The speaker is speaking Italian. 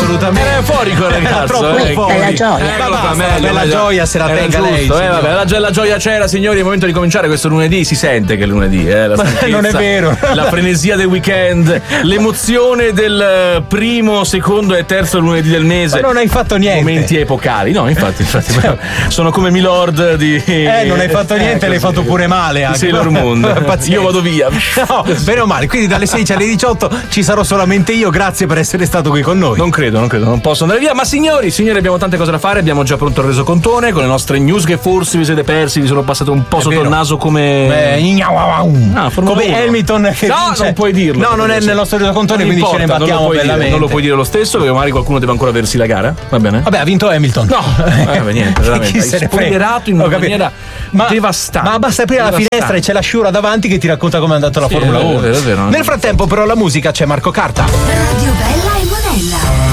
assolutamente. Era euforico il ragazzo. Era troppo euforico. Bella gioia. Bella gioia se la tenga lei. Vabbè, la gioia c'era, signori. È il momento di cominciare questo lunedì. Si sente che è lunedì, la non è vero. La frenesia del weekend, l'emozione del primo, secondo e terzo lunedì del mese. Ma non hai fatto niente. Momenti epocali. No, infatti sono come Milord di. Non hai fatto niente, l'hai fatto pure male. Anche. Sailor Moon. Io vado via. No, bene o male. Quindi dalle 16 alle 18 ci sarò solamente io. Grazie per essere stato qui con noi. Non credo, non posso andare via. Ma signori, abbiamo tante cose da fare. Abbiamo già pronto il resocontone con le nostre news che forse vi siete persi, vi sono passate un po' sotto il naso come. Come Hamilton che dice. Non puoi dirlo. No, non è nel nostro resocontone, quindi ce ne battiamo bellamente. Non lo puoi dire lo stesso, perché magari qualcuno deve ancora aversi la gara. Va bene? Vabbè, ha vinto Hamilton. No, niente, veramente. Hai spoilerato in una maniera devastante. Ma basta aprire la finestra e c'è la Sciura davanti che ti racconta come è andata la Formula 1. È vero. Nel frattempo, però, la musica c'è Marco Carta. Radio Bella e Monella.